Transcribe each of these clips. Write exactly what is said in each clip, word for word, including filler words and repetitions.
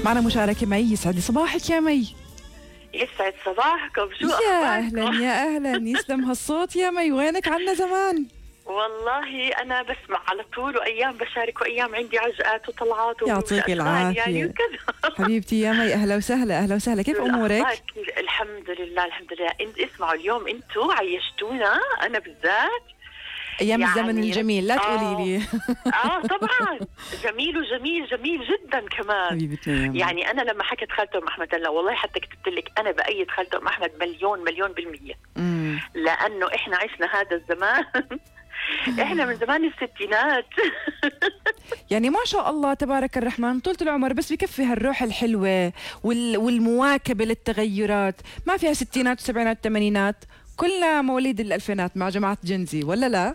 معنا مشاركة مي. يسعد لي صباحك يا مي. يسعد صباحكم. شو يا أخباركم؟ أهلا يا أهلا، يسلم هالصوت يا مي. وينك عنا زمان؟ والله أنا بسمع على طول، وأيام بشارك وأيام عندي عجقات وطلعات يعطيك العافية يعني وكذا. حبيبتي يا مي، أهلا وسهلا أهلا وسهلا. كيف أمورك؟ الحمد لله الحمد لله. انت اسمعوا، اليوم انتوا عيشتونا أنا بالذات أيام يعني الزمن الجميل، لا تقولي لي. اه طبعا جميل وجميل جميل جدا كمان حبيبتنا. يعني انا لما حكت خالته ام احمد، لا والله حتى كتبت لك انا بايد خالته ام احمد مليون مليون بالمية. مم. لانه احنا عشنا هذا الزمان. احنا من زمان الستينات. يعني ما شاء الله تبارك الرحمن طولة العمر، بس بكفي هالروح الحلوة وال... والمواكبة للتغيرات. ما فيها ستينات وسبعينات وثمانينات، كلنا مواليد الألفينات مع جماعة جنزي، ولا لا؟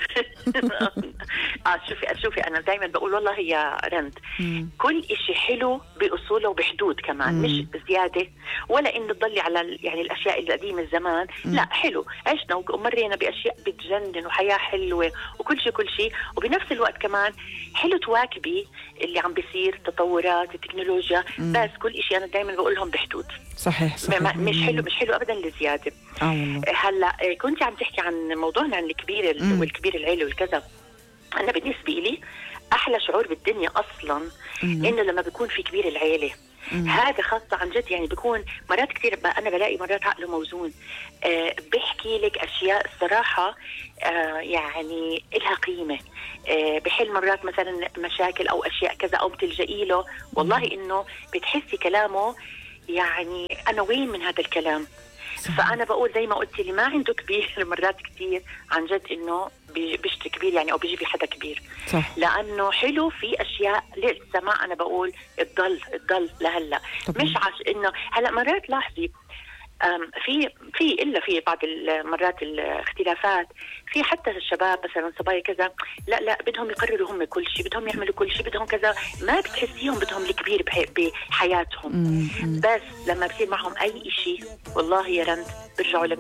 اه شوفي شوفي انا دائما بقول والله يا رند، مم. كل إشي حلو بأصوله وبحدود كمان، مم. مش بزيادة، ولا إنه تضلي على ال- يعني الأشياء القديمة الزمان. مم. لا، حلو، عشنا ومرينا بأشياء بتجنن وحياة حلوة وكل شيء كل شيء، وبنفس الوقت كمان حلو تواكبي اللي عم بيصير، تطورات التكنولوجيا. مم. بس كل إشي أنا دائما بقول لهم بحدود. صحيح ما- صحيح. ما- مش حلو مش حلو أبدا لزيادة. اه والله. هلا كنت عم تحكي عن موضوعنا عن الكبير ال- مم. والكبير العيلة والكذا. أنا بالنسبة لي أحلى شعور بالدنيا أصلاً مم. إنه لما بيكون في كبير العيلة. مم. هذا خاصة عن جد، يعني بيكون مرات كتير ب- أنا بلاقي مرات عقله موزون، آه بيحكي لك أشياء الصراحة آه يعني إلها قيمة، آه بحل مرات مثلا مشاكل أو أشياء كذا، أو بتلجئي له والله إنه بتحسي كلامه، يعني أنا وين من هذا الكلام. صحيح. فأنا بقول زي ما قلت لي، ما عنده كبير مرات كتير عن جد إنه بي- بيشتري كبير يعني، أو بيجيب لي حدا كبير، صح. لأنه حلو في أشياء لسه ما أنا بقول تضل تضل لهلا. طبعا. مش عش إنه هلا مرات لاحظي أم، في في إلا في بعض المرات الاختلافات في حتى الشباب مثلا صبايا كذا، لا لا بدهم يقرروا هم كل شيء، بدهم يعملوا كل شيء، بدهم كذا، ما بتحسيهم بدهم الكبير بح- بحياتهم. مم. مم. بس لما بصير معهم أي شيء والله يا رند بيرجعوا